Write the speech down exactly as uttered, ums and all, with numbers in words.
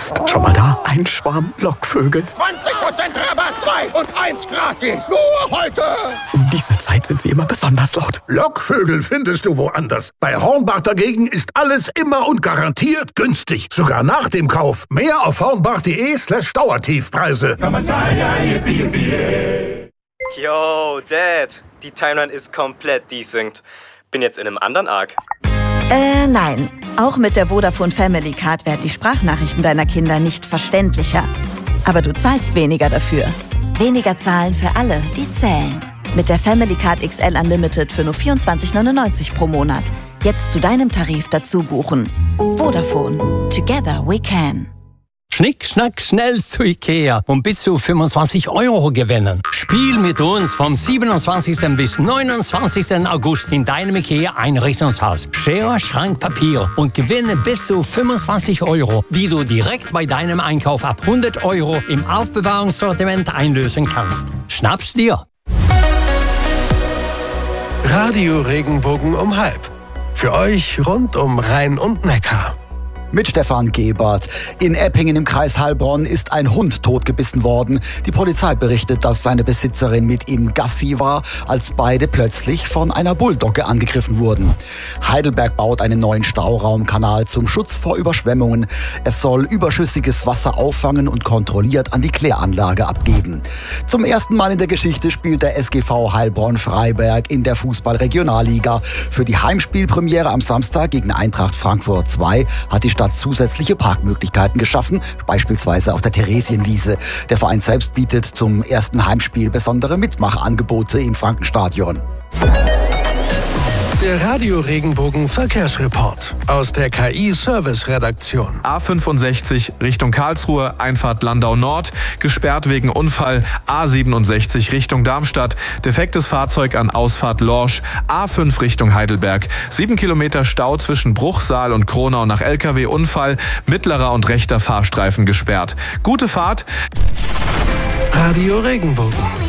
Jetzt schon mal da. Ein Schwarm Lockvögel. zwanzig Prozent Rabatt, zwei und eins gratis. Nur heute. Um diese Zeit sind sie immer besonders laut. Lockvögel findest du woanders. Bei Hornbach dagegen ist alles immer und garantiert günstig. Sogar nach dem Kauf. Mehr auf hornbach.de slash Dauertiefpreise. Yo, Dad. Die Timeline ist komplett desynced. Bin jetzt in einem anderen Arc. Äh, nein. Auch mit der Vodafone Family Card werden die Sprachnachrichten deiner Kinder nicht verständlicher. Aber du zahlst weniger dafür. Weniger zahlen für alle, die zählen. Mit der Family Card X L Unlimited für nur vierundzwanzig neunundneunzig pro Monat. Jetzt zu deinem Tarif dazu buchen. Vodafone. Together we can. Schnick, schnack, schnell zu Ikea und bis zu fünfundzwanzig Euro gewinnen. Spiel mit uns vom siebenundzwanzigsten bis neunundzwanzigsten August in deinem Ikea-Einrichtungshaus. Schere, Schrank, Papier und gewinne bis zu fünfundzwanzig Euro, die du direkt bei deinem Einkauf ab hundert Euro im Aufbewahrungssortiment einlösen kannst. Schnapp's dir! Radio Regenbogen um halb. Für euch rund um Rhein und Neckar. Mit Stefan Gebert. In Eppingen im Kreis Heilbronn ist ein Hund totgebissen worden. Die Polizei berichtet, dass seine Besitzerin mit ihm Gassi war, als beide plötzlich von einer Bulldogge angegriffen wurden. Heidelberg baut einen neuen Stauraumkanal zum Schutz vor Überschwemmungen. Es soll überschüssiges Wasser auffangen und kontrolliert an die Kläranlage abgeben. Zum ersten Mal in der Geschichte spielt der S G V Heilbronn-Freiberg in der Fußball-Regionalliga. Für die Heimspielpremiere am Samstag gegen Eintracht Frankfurt zwei hat die Stadt zusätzliche Parkmöglichkeiten geschaffen, beispielsweise auf der Theresienwiese. Der Verein selbst bietet zum ersten Heimspiel besondere Mitmachangebote im Frankenstadion. Der Radio Regenbogen Verkehrsreport aus der K I-Service-Redaktion. A fünfundsechzig Richtung Karlsruhe, Einfahrt Landau Nord, gesperrt wegen Unfall. A siebenundsechzig Richtung Darmstadt, defektes Fahrzeug an Ausfahrt Lorsch. A fünf Richtung Heidelberg, sieben Kilometer Stau zwischen Bruchsal und Kronau nach L K W-Unfall, mittlerer und rechter Fahrstreifen gesperrt. Gute Fahrt. Radio Regenbogen.